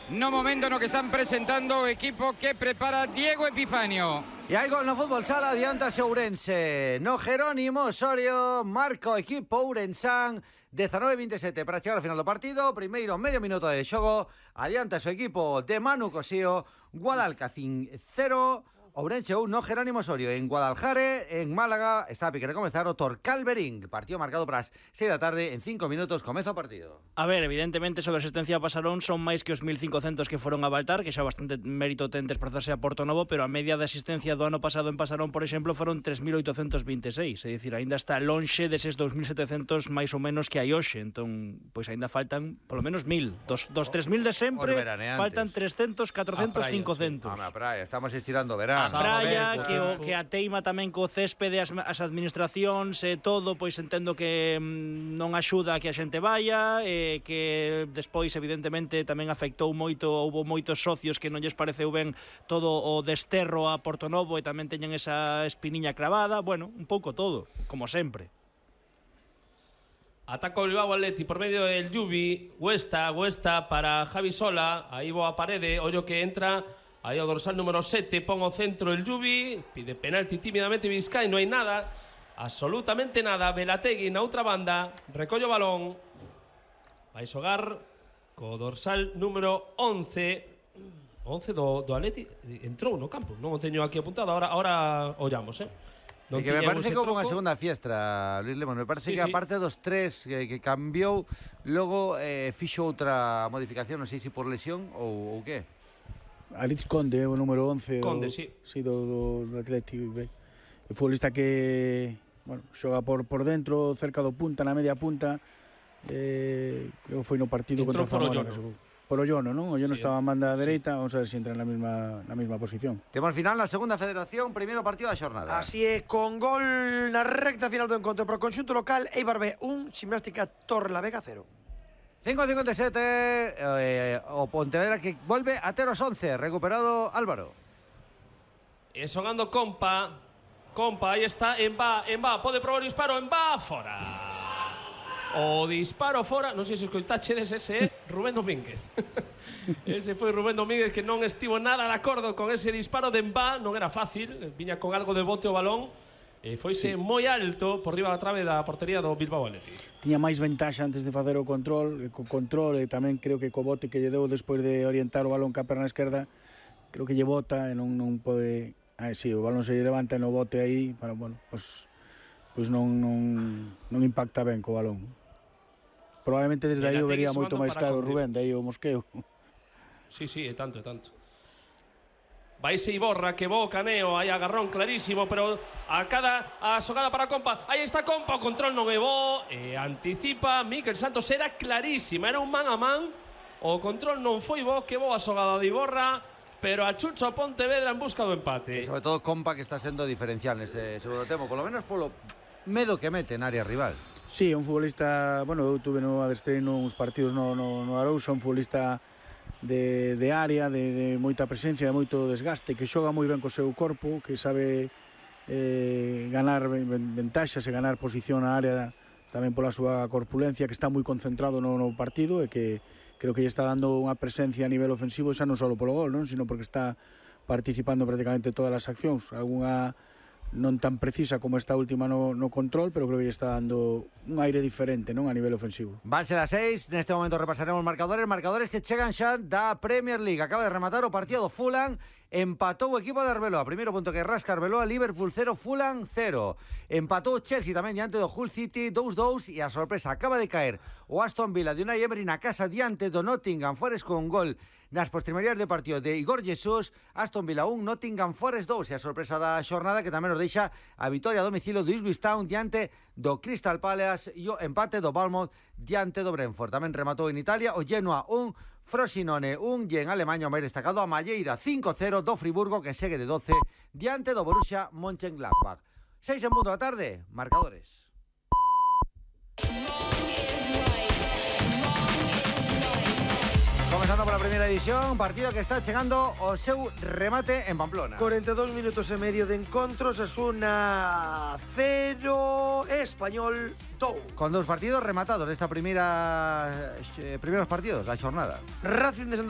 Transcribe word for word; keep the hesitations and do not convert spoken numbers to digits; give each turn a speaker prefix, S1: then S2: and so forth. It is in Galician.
S1: no momento no que están presentando o equipo que prepara Diego Epifanio.
S2: E hai gol no fútbol sala, adiantase Ourense. No Jerónimo Osorio, marca o equipo ourensán. dezanove veintisiete para chegar ao final do partido. Primeiro medio minuto de xogo. Adiantase o equipo de Manu Cosío. Guadalcacín cero. Ourense un, no Jerónimo Osorio. En Guadalajara, en Málaga, está a pique de comezar o Torcal Berín. Partido marcado para as seis da tarde. En cinco minutos comeza o partido.
S3: A ver, evidentemente, sobre a asistencia a Pasarón son máis que os mil cincocentos que foron a Baltar, que xa bastante mérito ten desplazarse a Porto Novo, pero a media de asistencia do ano pasado en Pasarón, por exemplo, foron tres mil oitocentos veintiséis. É dicir, aínda está lonxe deses dous mil setecentos máis ou menos que hai hoxe. Entón, pois aínda faltan polo menos mil. Dos, dos tres mil de sempre, faltan trescentos, catrocentos, quinhentos.
S2: Sí. A praia, estamos estirando verán.
S3: A praia, que, o, que a teima tamén co céspede, as, as administracións e todo, pois entendo que mm, non axuda a que a xente vaya, e que despois evidentemente tamén afectou moito, houbo moitos socios que non lles pareceu ben todo o desterro a Porto Novo e tamén teñen esa espiniña cravada, bueno, un pouco todo, como sempre.
S4: Ataca o Bilbao Atleti por medio del Lluvi, Huesta, Huesta para Javi Sola, aí boa parede, ollo que entra. Aí o dorsal número sete, pon o centro el Lluvi, pide penalti tímidamente Vizcay, non hai nada, absolutamente nada. Velategui na outra banda, recollo o balón, vai xogar co dorsal número once, once do, do Atleti, entrou no campo, non o teño aquí apuntado, ahora, ahora ollamos, eh?
S2: Non que me parece que houve unha segunda fiestra, Luis Lemos, me parece sí, que sí. Aparte dos tres que, que cambiou, logo eh, fixo outra modificación, non sei se por lesión ou, ou que.
S5: Alex Conde, o número once
S4: Conde,
S5: do,
S4: sí.
S5: sí, do, do, do Atlético. O futbolista que, bueno, xoga por, por dentro, cerca do punta, na media punta. Eh, creo que foi no partido
S4: entrou
S5: contra o Zamora. Por Ollono, non? Ollono sí, estaba a banda sí. dereita, vamos a ver se si entra na mesma, na mesma posición.
S2: Temos final na segunda federación, primeiro partido da xornada.
S6: Así é, con gol na recta final do encontro pro conxunto local, Eibar B un, Gimnástica Torrelavega cero.
S2: cinco cincuenta y siete, eh, o Pontevedra que vuelve a ter os once, recuperado Álvaro.
S4: E sonando Compa, Compa, aí está, en va, en va, pode probar o disparo, en va, fora. O disparo fora, non sei se escoitache des ese, eh? Rubén Domínguez. Ese foi Rubén Domínguez que non estivo nada de acordo con ese disparo de en va, non era fácil, viña con algo de bote o balón. E foise sí. moi alto por riba da trave da portería do Bilbao Athletic.
S5: Tiña máis ventaxa antes de facer o control, co control e tamén creo que co bote que lle deu despois de orientar o balón ca perna esquerda, creo que lle bota e non, non pode... Ah, sí, o balón se lle levanta no bote aí, para, bueno, pues, pues non, non, non impacta ben co balón. Probablemente desde aí o vería moito máis claro Rubén, de aí o mosqueo.
S4: Sí, sí, é tanto, é tanto. Vaise Iborra, que bo caneo, hai agarrón clarísimo, pero a cada a xogada para Compa, aí está Compa, o control non é bo, e anticipa Mikel Santos, era clarísima, era un man a man, o control non foi bo, que bo a xogada de Iborra, pero a Chucho a Pontevedra en busca do empate.
S2: E sobre todo Compa que está sendo diferencial neste segundo tempo, polo menos polo medo que mete en área rival.
S5: Sí, un futbolista, bueno, eu tuve no adestreino uns partidos no, no, no Arousa, un futbolista De, de área, de, de moita presencia, de moito desgaste, que xoga moi ben co seu corpo, que sabe eh, ganar ventaxas e ganar posición na área tamén pola súa corpulencia, que está moi concentrado no, no partido e que creo que lle está dando unha presencia a nivel ofensivo, xa non só polo gol, non, sino porque está participando prácticamente todas as accións, algunha non tan precisa como esta última no, no control, pero creo que está dando un aire diferente, non, a nivel ofensivo.
S2: Vanse las seis, neste momento repasaremos marcadores, marcadores que chegan xa da Premier League. Acaba de rematar o partido do Fulham, empatou o equipo de Arbeloa, primeiro punto que rasca Arbeloa, Liverpool cero, Fulham cero. Empatou Chelsea tamén diante do Hull City dous dous e a sorpresa acaba de caer o Aston Villa de Unai Emery na casa diante do Nottingham Forest con gol nas postrimerías de partido de Igor Jesús. Aston Villa un, Nottingham Forest dous, e a sorpresa da xornada que tamén nos deixa a vitoria a domicilio do Ipswich Town diante do Crystal Palace e o empate do Bournemouth diante do Brentford. Tamén rematou en Italia o Genoa un, Frosinone un, e en Alemanha o máis destacado a Malleira cinco cero do Friburgo que segue de doce diante do Borussia Mönchengladbach. seis en punto da tarde, marcadores. Comenzando por la primera división, partido que está chegando o seu remate en Pamplona.
S6: cuarenta y dos minutos e medio de encontro, Osasuna cero, Español dos.
S2: Con dos partidos rematados de esta primera eh, primeros partidos da xornada.
S6: Racing de